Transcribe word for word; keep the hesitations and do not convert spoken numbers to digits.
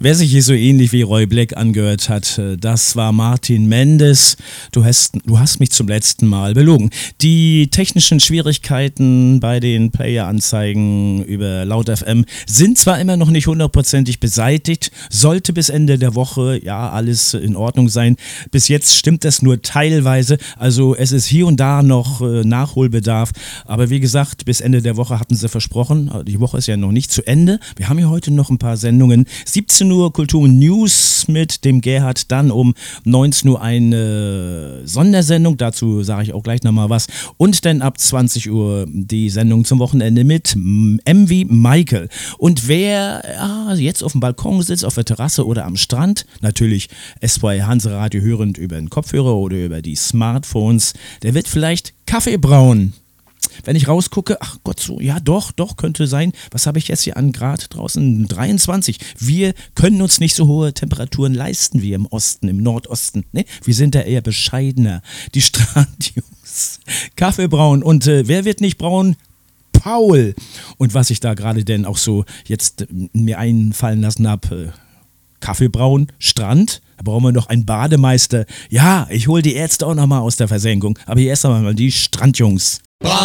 Wer sich hier so ähnlich wie Roy Black angehört hat, das war Martin Mendes. Du hast, du hast mich zum letzten Mal belogen. Die technischen Schwierigkeiten bei den Player-Anzeigen über Laut F M sind zwar immer noch nicht hundertprozentig beseitigt, sollte bis Ende der Woche ja alles in Ordnung sein. Bis jetzt stimmt das nur teilweise, also es ist hier und da noch äh, Nachholbedarf. Aber wie gesagt, bis Ende der Woche hatten sie versprochen. Die Woche ist ja noch nicht zu Ende. Wir haben ja heute noch ein paar Sendungen. siebzehn Uhr Kultur und News mit dem Gerhard, dann um neunzehn Uhr eine Sondersendung, dazu sage ich auch gleich nochmal was, und dann ab zwanzig Uhr die Sendung zum Wochenende mit M wie Michael. Und wer ja, jetzt auf dem Balkon sitzt, auf der Terrasse oder am Strand, natürlich S zwei Hanseradio hörend über den Kopfhörer oder über die Smartphones, der wird vielleicht Kaffee brauen. Wenn ich rausgucke, ach Gott, so, ja doch, doch, könnte sein. Was habe ich jetzt hier an Grad draußen? dreiundzwanzig. Wir können uns nicht so hohe Temperaturen leisten wie im Osten, im Nordosten. Ne? Wir sind da eher bescheidener. Die Strandjungs. Kaffee brauen. Und äh, wer wird nicht braun? Paul. Und was ich da gerade denn auch so jetzt äh, mir einfallen lassen habe, äh, Kaffee brauen, Strand. Da brauchen wir noch einen Bademeister. Ja, ich hole die Ärzte auch nochmal aus der Versenkung. Aber hier erst einmal die Strandjungs.